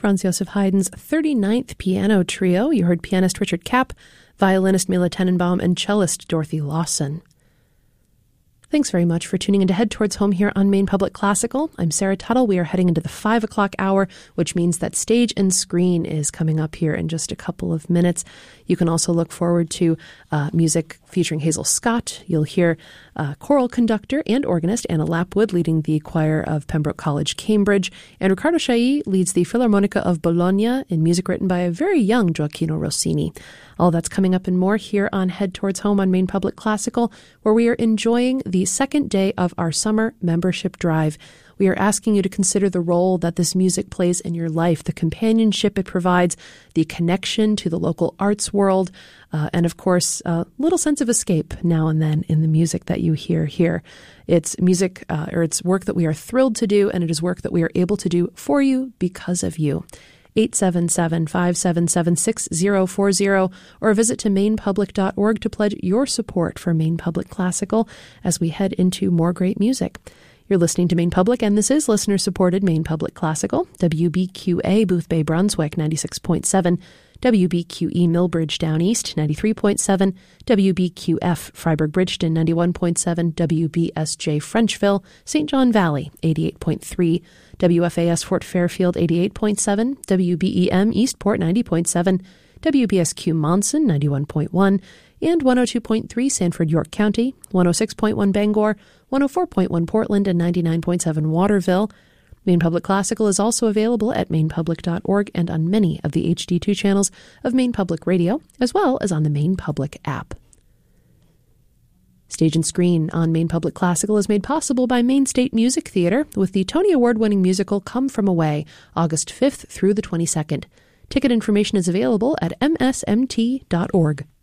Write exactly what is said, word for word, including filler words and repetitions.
Franz Joseph Haydn's thirty-ninth Piano Trio. You heard pianist Richard Kapp, violinist Mila Tenenbaum, and cellist Dorothy Lawson. Thanks very much for tuning in to Head Towards Home here on Maine Public Classical. I'm Sarah Tuttle. We are heading into the five o'clock hour, which means that Stage and Screen is coming up here in just a couple of minutes. You can also look forward to uh, music featuring Hazel Scott. You'll hear uh, choral conductor and organist Anna Lapwood leading the choir of Pembroke College, Cambridge. And Riccardo Chailly leads the Philharmonica of Bologna in music written by a very young Gioacchino Rossini. All that's coming up and more here on Head Towards Home on Maine Public Classical, where we are enjoying the second day of our summer membership drive. We are asking you to consider the role that this music plays in your life, the companionship it provides, the connection to the local arts world, uh, and of course, a little sense of escape now and then in the music that you hear here. It's music, uh, or it's work that we are thrilled to do, and it is work that we are able to do for you because of you. eight seven seven, five seven seven, six zero four zero, or visit to maine public dot org to pledge your support for Maine Public Classical as we head into more great music. You're listening to Maine Public, and this is listener-supported Maine Public Classical, W B Q A Boothbay Brunswick ninety-six point seven, W B Q E Millbridge Down East ninety-three point seven, W B Q F Freiburg Bridgeton ninety-one point seven, W B S J Frenchville, Saint John Valley eighty-eight point three, W F A S Fort Fairfield eighty-eight point seven, W B E M Eastport ninety point seven, W B S Q Monson ninety-one point one, and one oh two point three Sanford York County, one oh six point one Bangor, one oh four point one Portland, and ninety-nine point seven Waterville. Maine Public Classical is also available at maine public dot org and on many of the H D two channels of Maine Public Radio, as well as on the Maine Public app. Stage and Screen on Maine Public Classical is made possible by Maine State Music Theater with the Tony Award-winning musical Come From Away, August fifth through the twenty-second. Ticket information is available at m s m t dot org.